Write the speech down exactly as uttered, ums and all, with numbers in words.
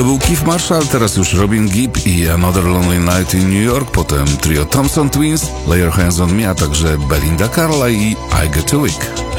To był Keith Marshall, teraz już Robin Gibb i Another Lonely Night in New York, potem trio Thompson Twins, Lay Your Hands on Me, a także Belinda Carlisle i I Get Too Weak.